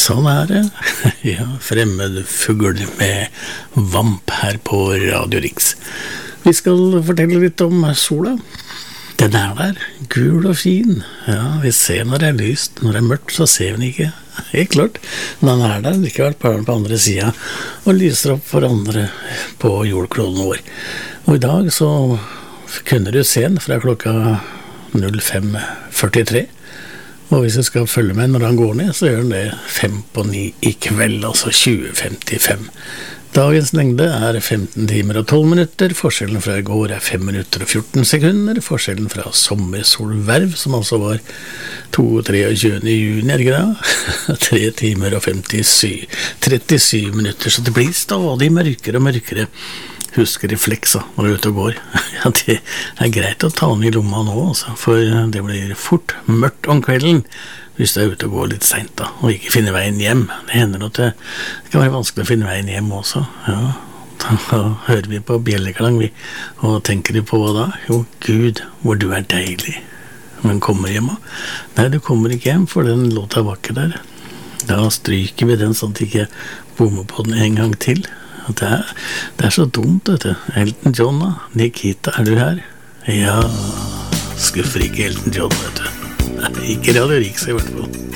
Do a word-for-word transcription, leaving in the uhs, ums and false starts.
Sånn er det. Ja, fremmed fugl med vamp her på Radio Riks. Vi skal fortelle litt om sola. Den er der, gul og fin. Ja, vi ser når det er lyst. Når det er mørkt, så ser vi den ikke. Helt klart. Men den er der, likevel på den andre siden, og lyser opp for andre på jordkloden vår. Og i dag så kunne du se den fra klokka null fem førtitre. Og hvis du skal følge med når han går ned, så gjør han det fem på ni i kveld, altså tjue femtifem. Dagens lengde er femten timer og tolv minutter, forskjellen fra i går er fem minutter og fjorten sekunder, forskjellen fra sommersolverv, som altså var tjueto juni, er det ikke da? tre timer og femtisju, trettisju minutter, så det blir stadig mørkere og mørkere. Husker refleksa når du er ute og går. Ja, det er greit å ta den i lomma nå, altså, for det blir fort mørkt om kvelden hvis du er ute og går litt sent da, og ikke finner veien hjem. Det hender at det kan være vanskelig å finne veien hjem også. Ja, da hører vi på bjelleklang, vi, og tenker du på hva da? Jo, Gud, hvor du er deilig. Men kommer hjem da? Nei, du kommer ikke hjem, for den låta var ikke der. Da stryker vi den sånn at jeg ikke bommer på den en gang til. Det er, det er så dumt, vet du. Elton John da, Nikita, er du her? Ja, skuffer ikke Elton John, vet du. Nei, ikke Radio Riks i hvert fall.